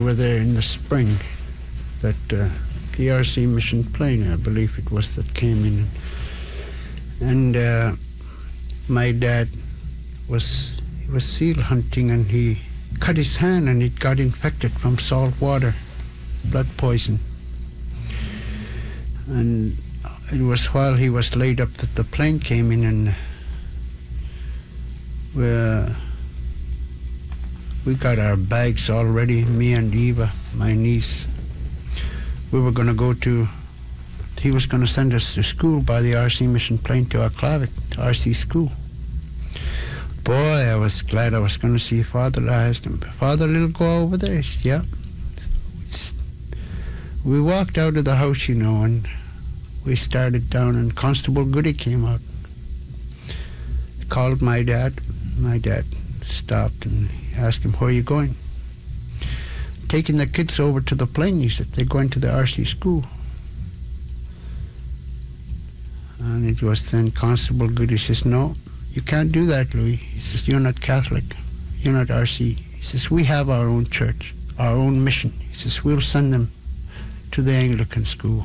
were there in the spring that the RC mission plane, I believe it was, that came in. And my dad was seal hunting, and he cut his hand and it got infected from salt water, blood poison. And it was while he was laid up that the plane came in, and we got our bags all ready, me and Eva, my niece. We were going to go to, he was going to send us to school by the RC mission plane to Aklavik, RC school. Boy, I was glad I was going to see Father. I asked him, Father, little go over there? He said, yeah. We walked out of the house, you know, and we started down, and Constable Goody came out. He called my dad. My dad stopped and asked him, where are you going? Taking the kids over to the plane, he said. They're going to the RC school. And it was then Constable Goody says, no, you can't do that, Louis. He says, you're not Catholic. You're not RC. He says, we have our own church, our own mission. He says, we'll send them to the Anglican school.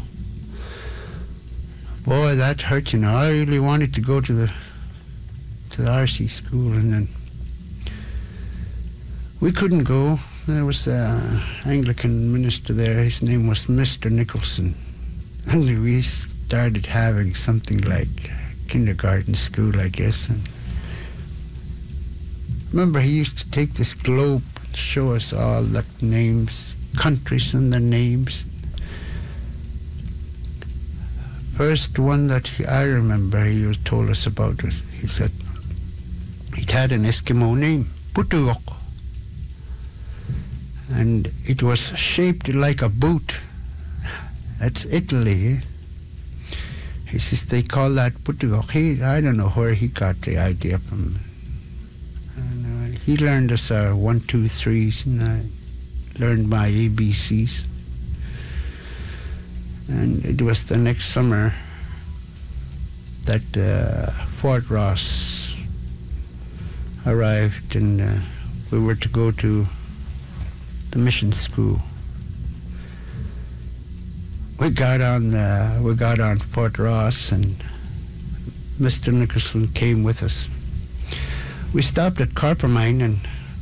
Boy, that hurt, you know. I really wanted to go to the RC school, and then we couldn't go. There was an Anglican minister there. His name was Mr. Nicholson. And we started having something like kindergarten school, I guess. And remember, he used to take this globe and show us all the names, countries and their names. First one that I remember he told us about was, he said, it had an Eskimo name, Putugok. And it was shaped like a boot. That's Italy. Eh? He says they call that Putugok. I don't know where he got the idea from. And, he learned us our 1, 2, 3s, and I learned my ABCs. And it was the next summer that Fort Ross arrived, and we were to go to the mission school. We got on Fort Ross, and Mr. Nicholson came with us. We stopped at Carpermine, and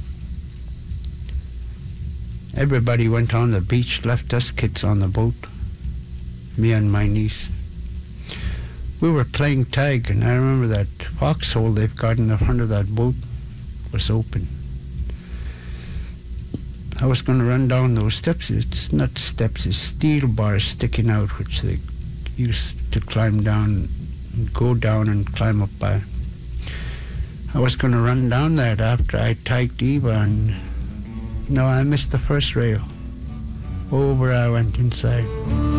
everybody went on the beach, left us kids on the boat, me and my niece. We were playing tag, and I remember that foxhole they've got in the front of that boat was open. I was going to run down those steps. It's not steps, it's steel bars sticking out, which they used to climb down and go down and climb up by. I was going to run down that after I tagged Eva, and I missed the first rail. Over I went inside.